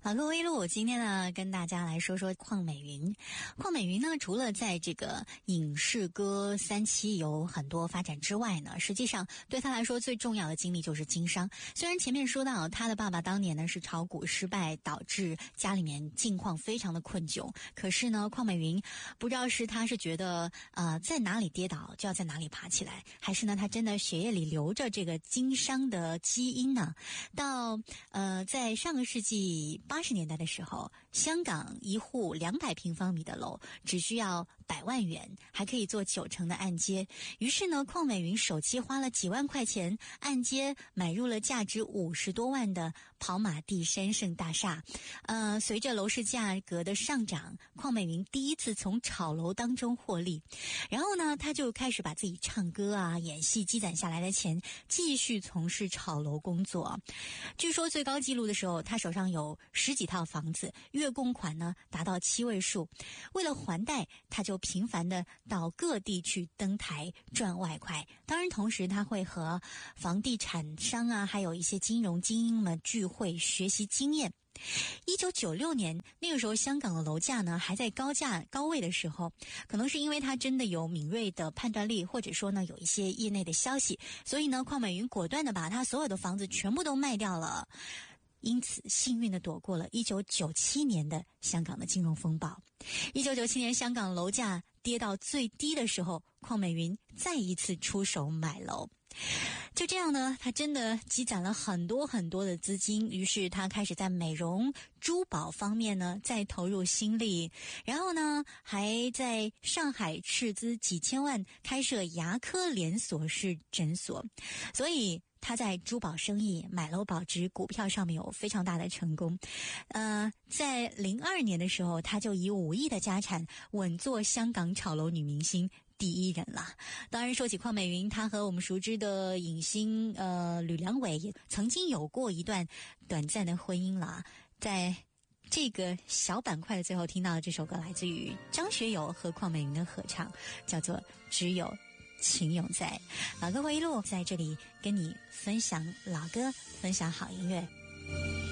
老歌微录，今天呢跟大家来说说邝美云。邝美云呢，除了在这个影视歌三栖有很多发展之外呢，实际上对她来说最重要的经历就是经商。虽然前面说到她的爸爸当年呢是炒股失败，导致家里面境况非常的困窘，可是呢，邝美云不知道是她是觉得在哪里跌倒就要在哪里爬起来，还是呢她真的血液里流着这个经商的基因呢？到在上个世纪80年代的时候，香港一户200平方米的楼只需要100万元，还可以做90%的按揭。于是呢，邝美云首期花了几万块钱按揭买入了价值50多万的跑马地山盛大厦。随着楼市价格的上涨，邝美云第一次从炒楼当中获利。然后呢，他就开始把自己唱歌啊、演戏积攒下来的钱继续从事炒楼工作。据说最高纪录的时候，他手上有10几套房子，月供款呢达到7位数。为了还贷，他就频繁的到各地去登台赚外快。当然同时他会和房地产商啊，还有一些金融精英们聚会学习经验。1996年那个时候，香港的楼价呢还在高位的时候，可能是因为他真的有敏锐的判断力，或者说呢有一些业内的消息，所以呢邝美云果断的把他所有的房子全部都卖掉了，因此幸运的躲过了1997年的香港的金融风暴。1997年香港楼价跌到最低的时候，邝美云再一次出手买楼。就这样呢，他真的积攒了很多很多的资金，于是他开始在美容珠宝方面呢再投入心力，然后呢还在上海斥资几千万开设牙科连锁式诊所。所以他在珠宝生意、买楼保值、股票上面有非常大的成功。在02年的时候，他就以5亿的家产稳坐香港炒楼女明星第一人了。当然说起邝美云，她和我们熟知的影星吕良伟也曾经有过一段短暂的婚姻了。在这个小板块的最后听到的这首歌来自于张学友和邝美云的合唱，叫做《只有情永在》。老歌回忆录在这里跟你分享老歌，分享好音乐。